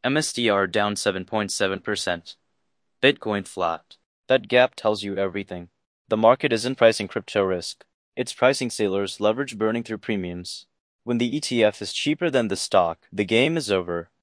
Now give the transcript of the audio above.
MSTR down 7.7%. Bitcoin flat. That gap tells you everything. The market isn't pricing crypto risk. It's pricing sailors' leverage burning through premiums. When the ETF is cheaper than the stock, the game is over.